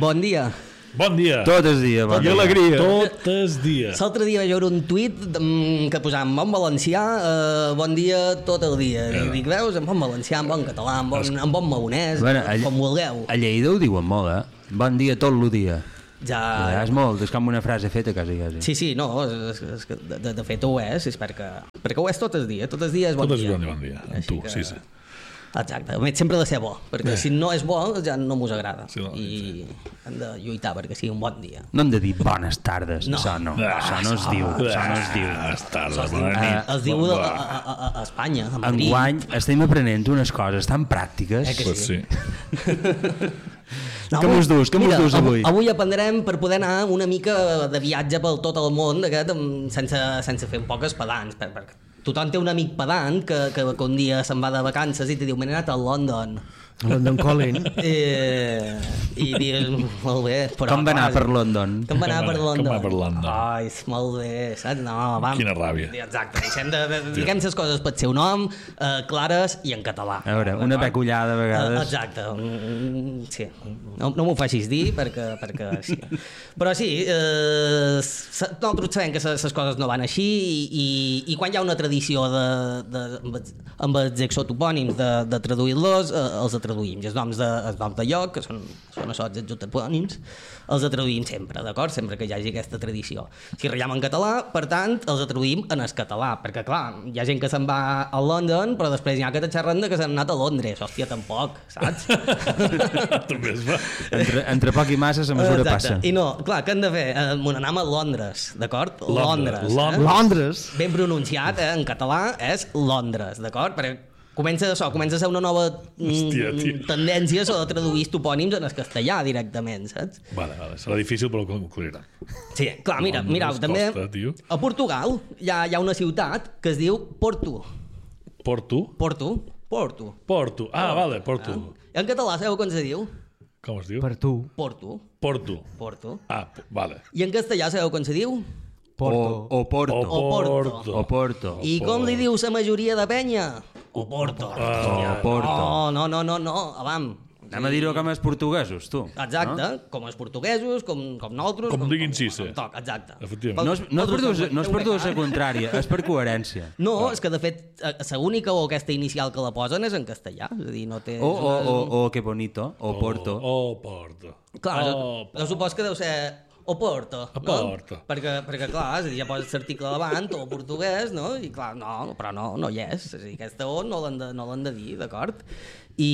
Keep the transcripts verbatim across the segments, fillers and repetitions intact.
Bon dia. Bon dia. Tot el dia, bon I dia. alegria. Tot el dia. L'altre dia vaig veure un tuit que posava en bon valencià, eh, bon dia tot el dia. I dic, veus, en bon valencià, en bon català, en bon, en bon maonès, Bueno, a, com vulgueu. a Lleida ho diuen molt, eh? Bon dia tot el dia. Ja... Ja és molt, és com una frase feta, quasi, quasi. Sí, sí, no, és, és, és, de, de fet ho és, és perquè, perquè ho és tot el dia, tot el dia és bon Tot és dia. bon, bon dia, amb tu, que... sí, sí. Exacte, a més sempre ha de ser bo, perquè Eh. si no és bo ja no mos agrada. Sí, no, I hem de lluitar perquè sigui un bon dia. No hem de dir bones tardes, No. això no, Ah, això no es diu, això no es diu. Ah, és tarda, Això es diu, bona eh, nit. es diu Bon a, dia. a, a, a Espanya, a Madrid. Enguany estem aprenent unes coses tan pràctiques. Eh que Pues sí. No, Què mos dus? Què mos mira, dus avui? Avui aprendrem per poder anar una mica de viatge pel tot el món aquest, amb- sense, sense fer un poc pedants, per, per, tothom té un amic pedant que, que, que un dia se'n va de vacances i te diu, m'he anat a London. London Calling. Eh, I dius, molt bé, però... Com va anar clar, per London? Com va anar per Com va- com London? va per London? Ai, molt bé, saps? No, vam... Quina ràbia. Exacte, deixem de... de diguem les coses pel seu nom, eh, clares i en català. A veure, una D'acord? pecullada a Eh, vegades. exacte, mm, sí, no, no m'ho facis dir perquè, perquè sí. Però sí, eh, s- nosaltres sabem que les coses no van així i, i, i quan hi ha una tradició de, de, amb, els, amb els exotopònims de, de traduir-los, eh, els traduïm. I els noms de, els noms de lloc, que són, són això, els exotopònims, els traduïm sempre, d'acord? Sempre que hi hagi aquesta tradició. Si ratllem en català, per tant, els traduïm en el català, perquè clar, hi ha gent que se'n va a London, però després hi ha que te xerren de que s'han anat a Londres. Hòstia, tampoc, saps? També es va. Entre, entre poc i massa la mesura Exacte. passa. I no, clar, què hem de fer? Eh, M'ho anem a Londres, d'acord? Londres. Londres. Londres. Eh? Londres. Ben pronunciat, eh? En català és Londres, d'acord? Perquè comença això, comença a ser una nova mm, Hòstia, tio. tendència a traduir topònims en el castellà directament, saps? Vale, vale, serà difícil però ho concluirem. Sí, clar, mira, Londres mirau, també costa, tio. a Portugal hi ha, hi ha una ciutat que es diu Porto. Porto? Porto, Porto. Porto. Ah, vale, Porto. I en català sabeu com se diu? Com es diu? Per tu. Porto, Porto. Porto. Ah, p- vale. I en castellà sabeu com se diu? Porto. O, o Porto. O Porto. O Porto. I com li diu la majoria de penya? O Porto. O Porto. No, no, no, no, no, avam. Anem a dir-ho com els portuguesos, tu. Exacte, No? com els portuguesos, com, com nosaltres... Com diguin sí, sí. com toc, exacte. Efectivament. No és, no és per dur, no és per dur la Eh? contrària, és per coherència. No, és que de fet l'única o aquesta inicial que la posen és en castellà, és a dir, no té... O, o, o, o que bonito, o Porto. O Porto. Clar, O jo, jo supos que deu ser o Porto, no? Porto. Perquè, perquè clar, és a dir, ja poses l'article davant, o portuguès, no? I clar, no, però no, no hi és. És a dir, aquesta O no l'han de, no l'han de dir, d'acord? I,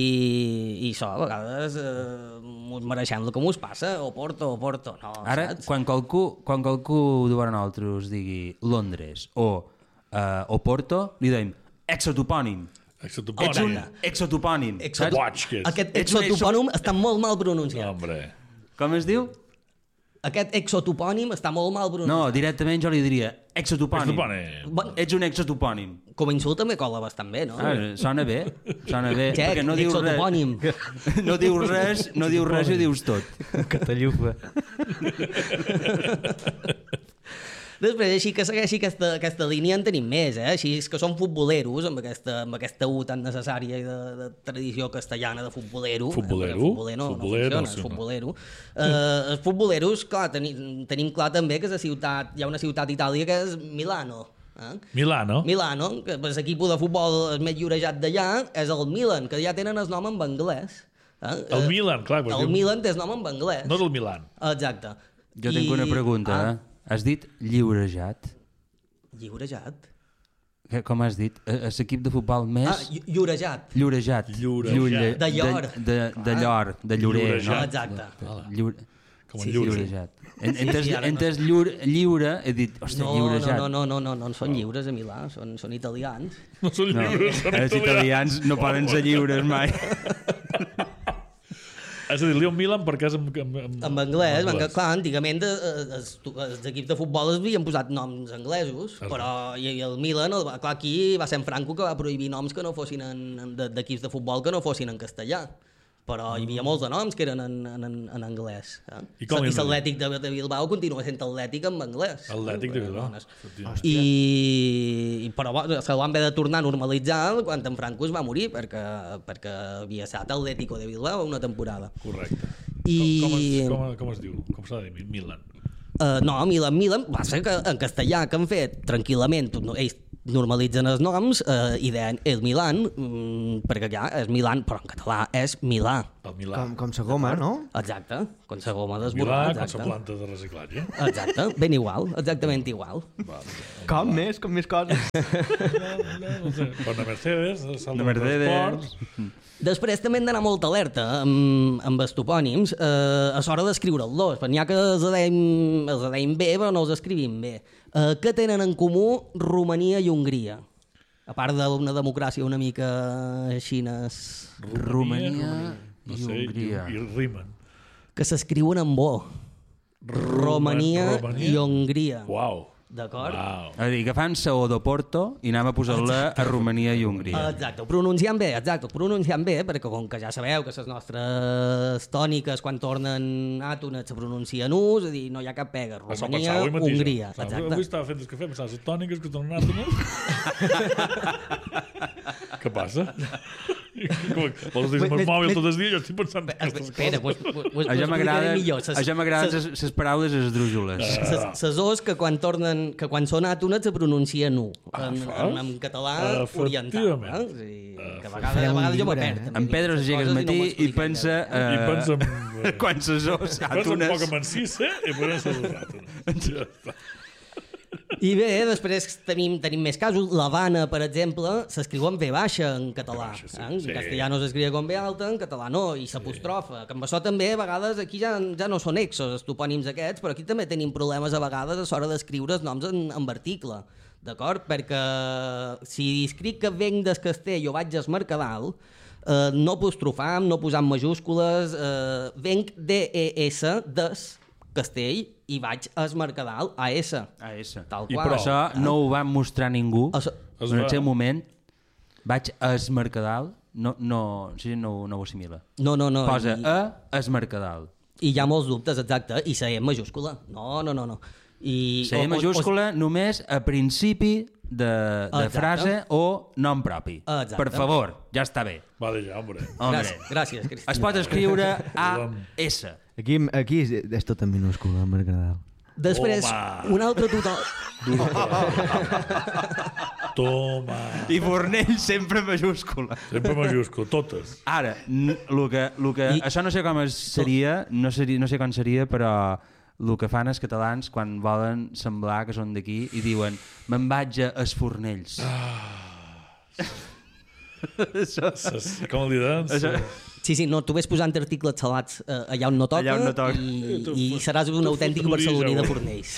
I això, a vegades, eh, mos mereixem el que mos passa, o Porto, o Porto, no, Ara, saps? quan qualcú, quan qualcú davant nosaltres digui Londres o, uh, o Porto, li dèiem exotopònim. Exotopònim. Ets un exotopònim. Exot- saps? Watch, que és. Aquest Ets un exotopònim està molt mal No, pronunciat. hombre. Com es diu? Aquest exotopònim està molt mal pronunciat. No, directament jo li diria exotopònim. Exotopònim. Bon, Ets un exotopònim. com a insult també cola bastant bé, no? Ah, sona bé, sona bé. Check, perquè no dius exotopònim. res. No dius res, no dius res i ho dius tot. Catallufa. Després, així que segueixi aquesta, aquesta línia en tenim més, eh? Així és que són futboleros, amb aquesta, amb aquesta U tan necessària i de, de tradició castellana de futbolero. Futbolero? Eh? Futboler no, Futbolero, no funciona, sí, és no. futbolero. Eh, els futboleros, clar, tenim, tenim clar també que és la ciutat, hi ha una ciutat a Itàlia que és Milano. Eh? Milano. Milano, que l'equip de futbol el més llorejat d'allà és el Milan, que ja tenen el nom en anglès. Eh? El Eh, Milan, clar. perquè El diu- Milan té el nom en anglès. No és el Milan. Exacte. Jo tinc una pregunta, ah, eh? Has dit lliurejat? Lliurejat? Que, com has dit? Eh, L'equip de futbol més... Ah, llo- llorejat. Llorejat. Llorejat. Llolle- De llor. De, de, de llor, de llorer, Llorejat. no? Exacte. Lliure... Com Sí, el sí, lliure. Llorejat. En, Sí, entes, sí, ara no- entes lliure, lliure, he dit, ostres, No, lliurejat. no, no, no, no, no, no són lliures a Milà, són, són italians. No són No, lliures, són els italians no poden ser lliures mai. És a dir, li diu Milan perquè és en, en, en, En anglès, perquè, clar, antigament eh, els, els equips de futbol es havien posat noms anglesos, Ah, però i, i el Milan, el, clar, aquí va ser en Franco que va prohibir noms que no fossin en, en- de- d'equips de futbol que no fossin en castellà. Però hi havia molts de noms que eren en, en, en, en anglès. Eh? I com li hem de dir? l'Atlètic de, de Bilbao continua sent Atlètic en anglès. Atlètic de Bilbao. Bones. Efectivament. I, i però bo, se van haver de tornar a normalitzar quan en Franco es va morir perquè, perquè havia estat Atlético de Bilbao una temporada. Correcte. I... Com, com, es, com, com es diu? Com s'ha de dir? Milan. Uh, no, Milan, Milan, va ser que en castellà que han fet tranquil·lament, no, ells normalitzen els noms uh, i deien el Milan, um, perquè ja és Milan, però en català és Milà. El Milà. Com, com sa goma, no? Exacte, com sa goma Milà, d'esborrar. com sa Exacte. planta de reciclatge. Exacte, ben igual, exactament igual. Va, Com més, com més coses. no sé. Però de Mercedes, de Saldo De Mercedes. Transports... Després també hem d'anar molt alerta amb, amb els topònims eh, a l'hora d'escriure'ls, perquè n'hi ha que els deim, els deim bé però no els escrivim bé. Eh, què tenen en comú Romania i Hongria? A part d'una democràcia una mica xines, Romania no i sé, Hongria. I, i rimen. que s'escriuen amb O. Romania, Romania i Hongria. Uau. D'acord? Uau. És a dir, agafant Saó de Porto i anem a posar-la a Romania i Hongria. Exacte, ho pronunciant bé, exacte, ho pronunciant bé, perquè com que ja sabeu que les nostres tòniques quan tornen àtones se pronuncien U, és a dir, no hi ha cap pega. Això Romania, pensava avui mateix. Hongria, Pensava, exacte. Avui estava fent el cafè, pensava, les tòniques que tornen àtones. Què passa? Vols dir el mòbil tot el dia? Jo estic pensant en aquestes Espera, coses. pues, pues, A jo m'agraden millor. Ses- a jo m'agraden ses- ses- ses paraules esdrújoles. ses- ses Os que quan tornen, que quan són àtones se pronuncien U, en, en, en català oriental. Efectivament. Eh? Sí, que a vegades, Fareu a un vegades jo llibre. m'apert. En Pedro s'aixeca al matí i pensa... I Eh, pensa en... quan ses os Pensa un poc àtones... en Mancissa i pensa en les àtones. Ja està. I bé, després tenim, tenim més casos. L'Havana, per exemple, s'escriu en V baixa en català. V baixa, sí, eh? En sí. castellà no s'escriu com V alta, en català no, i s'apostrofa. Que amb això també, a vegades, aquí ja, ja no són exos, els topònims aquests, però aquí també tenim problemes a vegades a l'hora d'escriure els noms en, en verticle. D'acord? Perquè si escric que venc des Castell o vaig al Mercadal, eh, no apostrofam, no posant majúscules, eh, venc D E S des Castell i vaig al Mercadal a S. A S. Tal I qual. però- Això no ho va mostrar ningú. Això- Es En va- el seu moment vaig a es Mercadal, no, no, sí, no, no ho assimila. No, no, no. Posa I, a es Mercadal. I hi ha molts dubtes, exacte. I la E en majúscula. No, no, no. no. I, La E majúscula només a principi de, de Exacte. frase o nom propi. Exacte. Per favor, ja està bé. Va de ja, hombre. Home, Gràcies, gràcies, Cristina. es pot escriure A S. Aquí, aquí és, és tot en minúscula, en Mercadal. Després, Home. un altre total... Toma. I Fornell sempre majúscula. Sempre majúscul, totes. Ara, n- lo que, lo que, I- això no sé com es seria, no, seria, no sé com seria, però el que fan els catalans quan volen semblar que són d'aquí i diuen me'n vaig a es Fornells. això, Ses, com el diran? això, Sí, sí, no, tu ves posant articles salats eh, allà on no toca, Allà on no toca. I, Tu i fot- seràs un tu autèntic fotries, barceloní de avui. Fornells.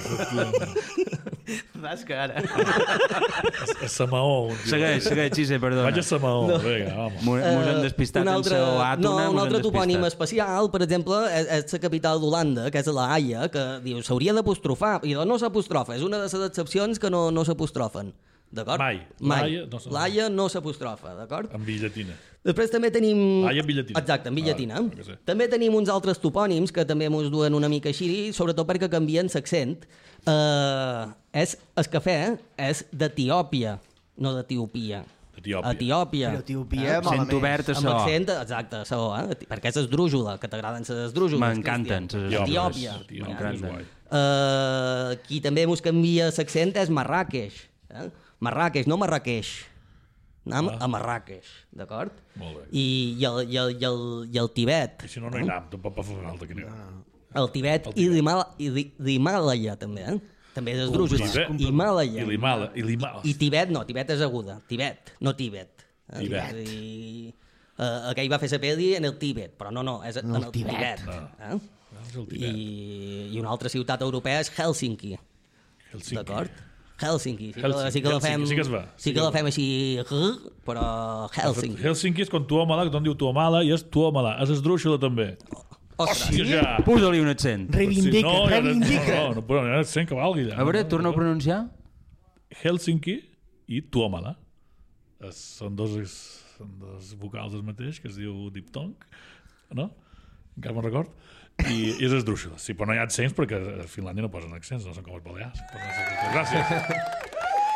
Vas que ara... A Samaó. un dia. segueix, segueix, Xise, perdona. Vaig a Samaó, no. Vinga, vamos. Mos uh, hem despistat un altre, en sa àtona, no, un mos hem altre topònim despistat. especial, per exemple, és, és la capital d'Holanda, que és la Haia, que diu s'hauria d'apostrofar, i no s'apostrofa, és una de les excepcions que no, no s'apostrofen. D'acord? Mai. Mai. L'Haia no s'apostrofa. L'Haia no s'apostrofa, d'acord? Amb billatina. Després també tenim... Haia en billatina. Exacte, en billatina. Ah, que sé. També tenim uns altres topònims que també ens duen una mica així, sobretot perquè canvien l'accent. Uh, és, el cafè és d'Etiòpia, no d'Etiòpia. Etiòpia. Etiòpia. Però Etiòpia, Eh? malament. Sent obert a Amb so. accent, exacte, so, eh? perquè és esdrújula, que t'agraden les esdrújules. M'encanten Cristian. ses Etiòpia. Etiòpia. M'encanten. és guai. Uh, qui també mos canvia l'accent és Marràqueix. Eh? Marràqueix, no Marràqueix. Anem Ah. a Marràqueix, d'acord? Molt bé. I, i, el, i, el, i, el, i el Tibet. I si no, no hi anem, tampoc per fer falta que anem. El Tibet i l'Himàlaia, i l'Hi- l'Himàlaia també, eh? També és esdrújula. Tibet. Himàlaia. I l'Himala. I l'Himala. I Tibet no, Tibet és aguda. Tibet, no Tibet. Eh? Tibet. I, uh, aquell va fer la pel·li en el Tibet, però no, no, és en el, Tibet. Tibet. Eh? És el Tibet. I, I una altra ciutat europea és Helsinki, Helsinki. d'acord? Helsinki, sí que, Helsinki, sí que la fem, Helsinki, sí que es va, sí que la fem així, però Helsinki. Helsinki és quan Tuomala, que tothom diu Tuomala, i és Tuomala. És esdrúixola també. Ostres, Sí, ja. Posa-li un accent. Reivindica, no, ja- reivindica. No, no, no, però no, sent que valgui. Ja. A veure, torna a pronunciar. Helsinki i Tuomala. Es, són, dos, són dos vocals el mateix, que es diu diptong, no? Encara me'n record. I, i és esdrúixola. Sí, però no hi ha accents perquè a Finlàndia no posen accents, no són com els balears. Gràcies.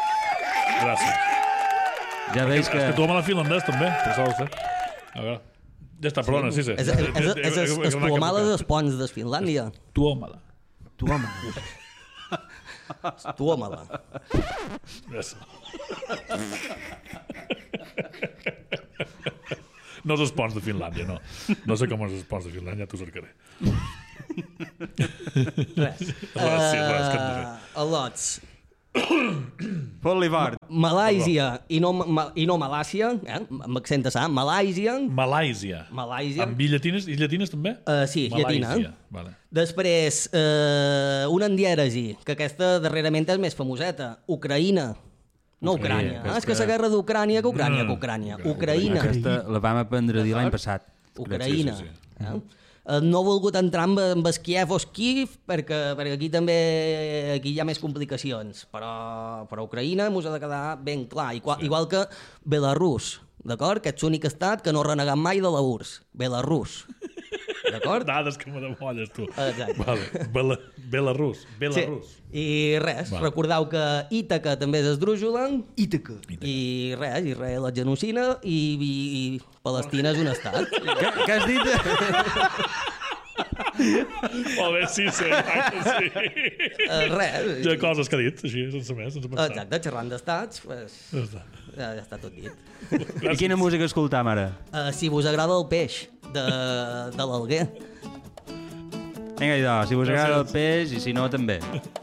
Gràcies. Ja veus És que... que Tuomala finlandès també, per això ho sé. A veure. Ja està, perdona, sí, sí. És, és, és, és, és, és Tuomala dels ponts de Finlàndia. Tuomala. Tuomala. Tuomala. Yes. No és els ponts de Finlàndia, no. No sé com és els ponts de Finlàndia, t'ho cercaré. Res. Res, sí, res, que et diré. Uh, Al·lots. Fot-li fort. Malàisia i no, ma, i no Malàcia, eh? amb accent a sa, Malàisia. Malàisia. Malàisia. Amb i llatines, i llatines també? Uh, sí, llatina. Malàisia, vale. Després, uh, una endièresi, que aquesta darrerament és més famoseta, Ucraïna. No Ucrània, Ucraïna, ah, és que la guerra d'Ucrània, que Ucrània, que Ucrània. Ucraïna. Aquesta la vam aprendre a dir l'any passat. Ucraïna. Sí, sí, Eh? Eh, No he volgut entrar amb, amb el Kiev o Kiev perquè, perquè aquí també aquí hi ha més complicacions, però, però Ucraïna mos ha de quedar ben clar, igual, igual que Belarus, d'acord? Que ets l'únic estat que no ha renegat mai de la U R S S. Belarus. D'acord? Dades que me demolles, tu. Exacte. Vale. Bela, Belarus. Belarus. Sí. I res, Va. recordeu que Ítaca també és esdrújula Ítaca. i res, Israel és genocida i, i, i Palestina és un estat. Què, què has dit? Molt bé, sí, sí. Exacte, sí. Uh, res. Hi ha coses que ha dit, així, sense més, sense pensar. Exacte, xerrant d'estats, pues, Ja està. ja, ja està tot dit. I quina música escoltam ara? Uh, si vos agrada el peix de, de l'Alguer. Vinga, idò, si us agrada el Gràcies. peix i si no, també.